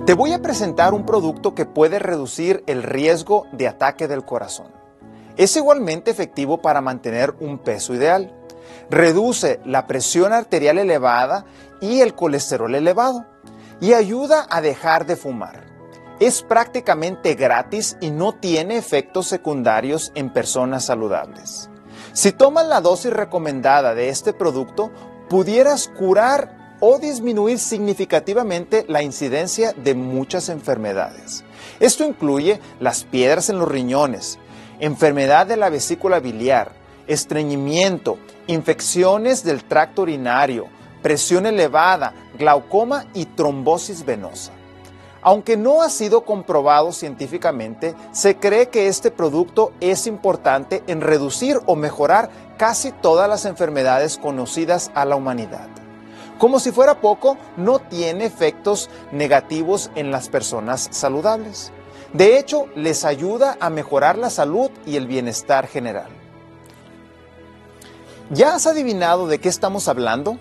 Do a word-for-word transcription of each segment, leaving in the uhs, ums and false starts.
Te voy a presentar un producto que puede reducir el riesgo de ataque del corazón. Es igualmente efectivo para mantener un peso ideal. Reduce la presión arterial elevada y el colesterol elevado y ayuda a dejar de fumar. Es prácticamente gratis y no tiene efectos secundarios en personas saludables. Si tomas la dosis recomendada de este producto, pudieras curar o disminuir significativamente la incidencia de muchas enfermedades. Esto incluye las piedras en los riñones, enfermedad de la vesícula biliar, estreñimiento, infecciones del tracto urinario, presión elevada, glaucoma y trombosis venosa. Aunque no ha sido comprobado científicamente, se cree que este producto es importante en reducir o mejorar casi todas las enfermedades conocidas a la humanidad. Como si fuera poco, no tiene efectos negativos en las personas saludables. De hecho, les ayuda a mejorar la salud y el bienestar general. ¿Ya has adivinado de qué estamos hablando?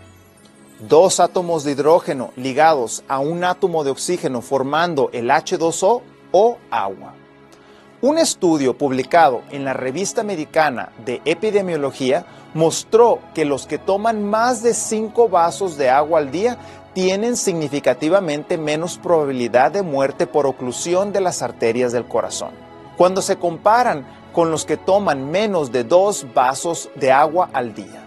Dos átomos de hidrógeno ligados a un átomo de oxígeno formando el hache dos o o agua. Un estudio publicado en la revista americana de epidemiología mostró que los que toman más de cinco vasos de agua al día tienen significativamente menos probabilidad de muerte por oclusión de las arterias del corazón. Cuando se comparan con los que toman menos de dos vasos de agua al día.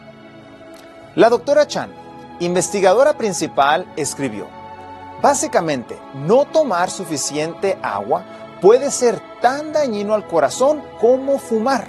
La doctora Chan, investigadora principal, escribió: básicamente, no tomar suficiente agua puede ser tan dañino al corazón como fumar.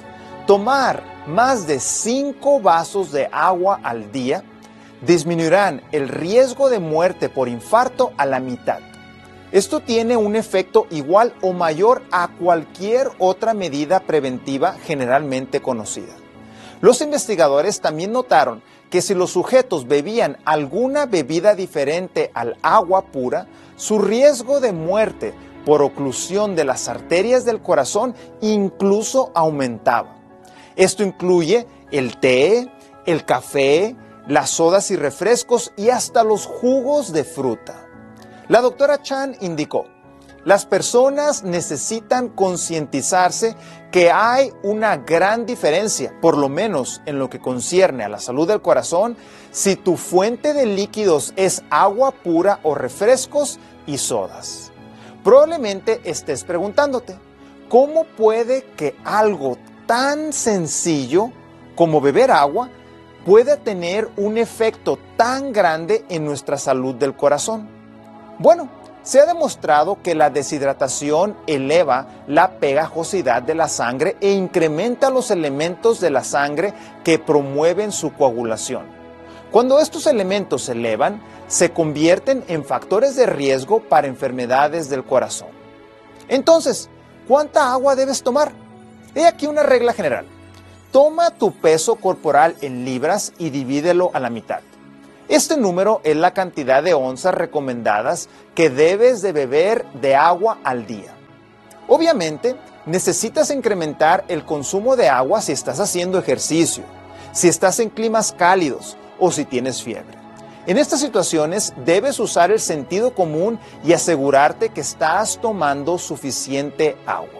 Tomar más de cinco vasos de agua al día disminuirán el riesgo de muerte por infarto a la mitad. Esto tiene un efecto igual o mayor a cualquier otra medida preventiva generalmente conocida. Los investigadores también notaron que si los sujetos bebían alguna bebida diferente al agua pura, su riesgo de muerte por oclusión de las arterias del corazón incluso aumentaba. Esto incluye el té, el café, las sodas y refrescos y hasta los jugos de fruta. La doctora Chan indicó: las personas necesitan concientizarse que hay una gran diferencia, por lo menos en lo que concierne a la salud del corazón, si tu fuente de líquidos es agua pura o refrescos y sodas. Probablemente estés preguntándote, ¿cómo puede que algo tan sencillo como beber agua pueda tener un efecto tan grande en nuestra salud del corazón? Bueno, se ha demostrado que la deshidratación eleva la pegajosidad de la sangre e incrementa los elementos de la sangre que promueven su coagulación. Cuando estos elementos se elevan, se convierten en factores de riesgo para enfermedades del corazón. Entonces, ¿cuánta agua debes tomar? He aquí una regla general. Toma tu peso corporal en libras y divídelo a la mitad. Este número es la cantidad de onzas recomendadas que debes de beber de agua al día. Obviamente, necesitas incrementar el consumo de agua si estás haciendo ejercicio, si estás en climas cálidos o si tienes fiebre. En estas situaciones debes usar el sentido común y asegurarte que estás tomando suficiente agua.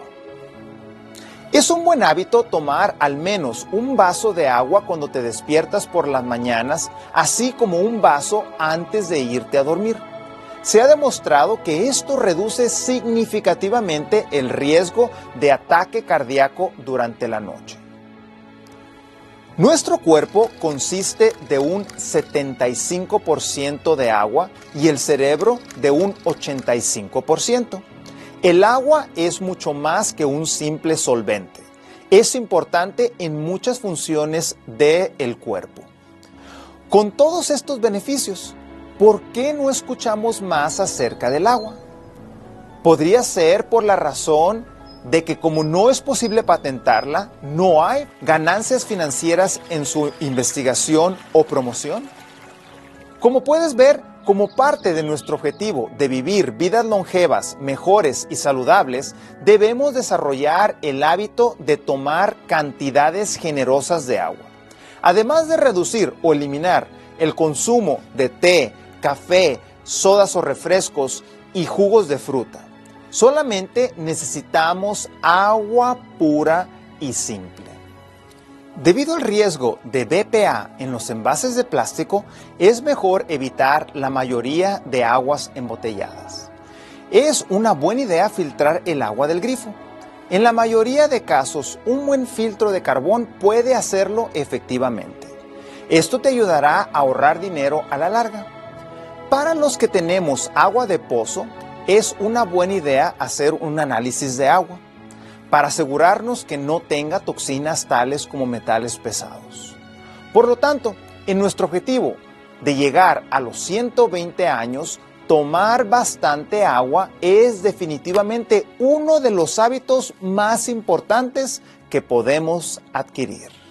Es un buen hábito tomar al menos un vaso de agua cuando te despiertas por las mañanas, así como un vaso antes de irte a dormir. Se ha demostrado que esto reduce significativamente el riesgo de ataque cardíaco durante la noche. Nuestro cuerpo consiste de un setenta y cinco por ciento de agua y el cerebro de un ochenta y cinco por ciento. El agua es mucho más que un simple solvente. Es importante en muchas funciones del cuerpo. Con todos estos beneficios, ¿por qué no escuchamos más acerca del agua? Podría ser por la razón de que como no es posible patentarla, no hay ganancias financieras en su investigación o promoción. Como puedes ver, como parte de nuestro objetivo de vivir vidas longevas, mejores y saludables, debemos desarrollar el hábito de tomar cantidades generosas de agua. Además de reducir o eliminar el consumo de té, café, sodas o refrescos y jugos de fruta. Solamente necesitamos agua pura y simple. Debido al riesgo de B P A en los envases de plástico, es mejor evitar la mayoría de aguas embotelladas. Es una buena idea filtrar el agua del grifo. En la mayoría de casos, un buen filtro de carbón puede hacerlo efectivamente. Esto te ayudará a ahorrar dinero a la larga. Para los que tenemos agua de pozo, es una buena idea hacer un análisis de agua para asegurarnos que no tenga toxinas tales como metales pesados. Por lo tanto, en nuestro objetivo de llegar a los ciento veinte años, tomar bastante agua es definitivamente uno de los hábitos más importantes que podemos adquirir.